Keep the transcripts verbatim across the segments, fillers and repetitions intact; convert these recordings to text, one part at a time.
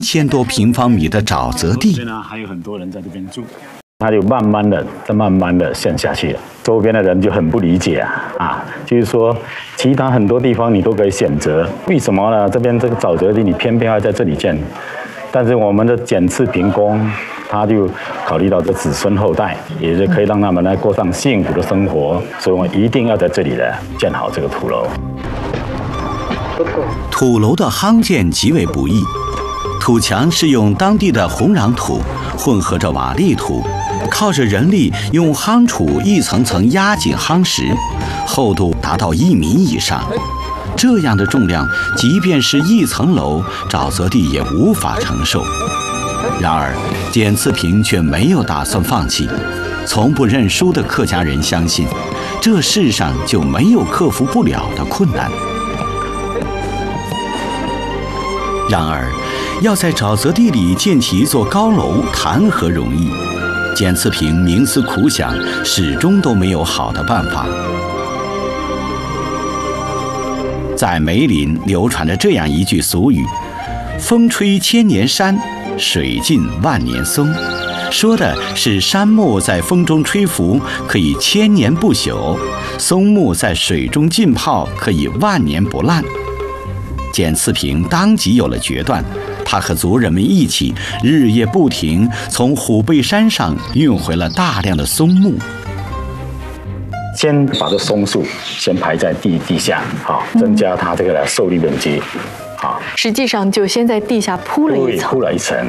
千多平方米的沼泽地。 这呢还有很多人在这边住。 它就慢慢的、再慢慢的陷下去了，周边的人就很不理解啊啊，就是说，其他很多地方你都可以选择，为什么呢？这边这个沼泽地你偏偏要在这里建？但是我们的简次平公，他就考虑到这子孙后代，也是可以让他们来过上幸福的生活，所以我一定要在这里呢建好这个土楼。 土楼的夯建极为不易，土墙是用当地的红壤土混合着瓦砾土。 靠着人力用夯杵一层层压紧夯实，厚度达到一米以上。这样的重量，即便是一层楼，沼泽地也无法承受。然而，简次平却没有打算放弃。从不认输的客家人相信，这世上就没有克服不了的困难。然而，要在沼泽地里建起一座高楼，谈何容易？ 简次平冥思苦想，始终都没有好的办法。在梅林流传着这样一句俗语：“风吹千年山，水浸万年松。”说的是杉木在风中吹拂可以千年不朽，松木在水中浸泡可以万年不烂。简次平当即有了决断。 他和族人们一起日夜不停，从虎背山上运回了大量的松木。 先把这松树先排在地地下，好，增加它这个受力面积，好。 实际上就先在地下铺了一层， 铺了一层。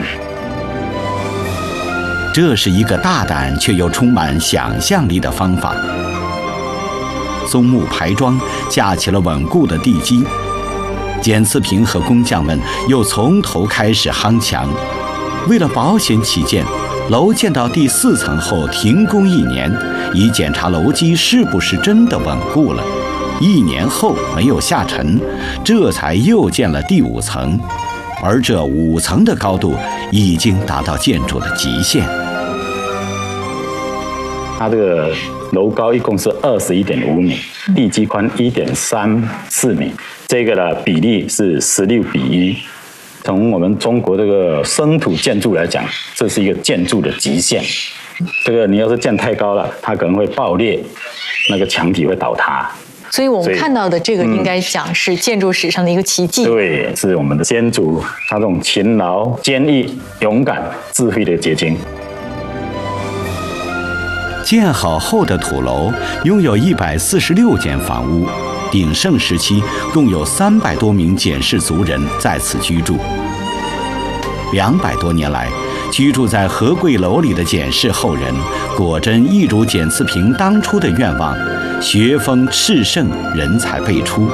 这是一个大胆却又充满想象力的方法。松木排桩架起了稳固的地基。 简次平和工匠们又从头开始夯墙。为了保险起见，楼建到第四层后停工一年，以检查楼基是不是真的稳固了。一年后没有下沉，这才又建了第五层。而这五层的高度已经达到建筑的极限。 它这个楼高一共是二十一点五米，地基宽一点三四米。 这个的比例是十六比一。从我们中国这个生土建筑来讲，这是一个建筑的极限。这个你要是建太高了，它可能会爆裂，那个墙体会倒塌。 所以我们看到的这个应该讲是建筑史上的一个奇迹。 嗯、对，是我们的先祖他这种勤劳、坚毅、勇敢、智慧的结晶。 建好后的土楼拥有一百四十六间房屋。 鼎盛时期，共有三百多名简氏族人在此居住。两百多年来，居住在和贵楼里的简氏后人，果真一如简次平当初的愿望，学风炽盛，人才辈出。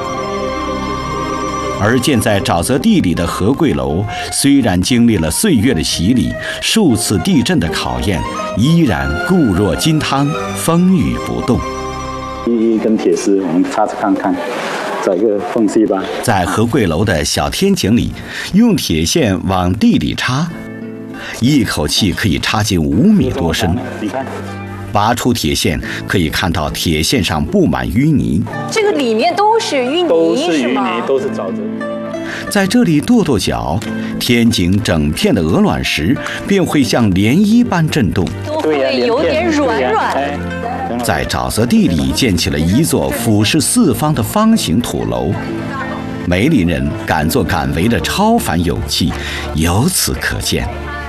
而建在沼泽地里的和贵楼，虽然经历了岁月的洗礼，数次地震的考验，依然固若金汤，风雨不动。 一根铁丝，我们插着看看，找一个缝隙吧。 在和贵楼的小天井里，用铁线往地里插，一口气可以插进五米多深。 你看， 拔出铁线，可以看到铁线上布满淤泥。 这个里面都是淤泥， 都是淤泥， 都是沼泽。 在这里跺跺脚，天井整片的鹅卵石便会像涟漪般震动， 都会有点软软。 在沼泽地里建起了一座俯视四方的方形土楼，梅林人敢作敢为的超凡勇气由此可见。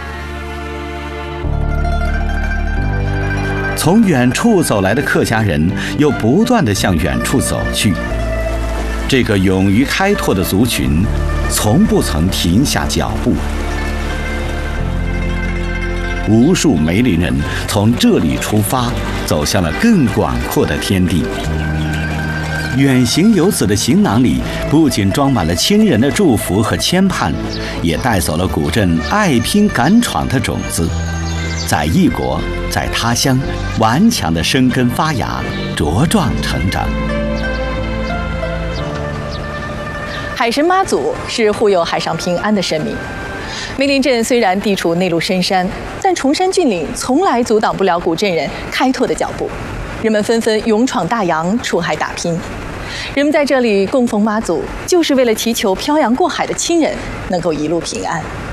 从远处走来的客家人又不断地向远处走去，这个勇于开拓的族群从不曾停下脚步。 无数梅林人从这里出发，走向了更广阔的天地。远行游子的行囊里，不仅装满了亲人的祝福和牵绊，也带走了古镇爱拼敢闯的种子，在异国，在他乡，顽强地生根发芽，茁壮成长。 海神妈祖是护佑海上平安的神明。 梅林镇虽然地处内陆深山，但崇山峻岭从来阻挡不了古镇人开拓的脚步。人们纷纷勇闯大洋，出海打拼。人们在这里供奉妈祖，就是为了祈求漂洋过海的亲人能够一路平安。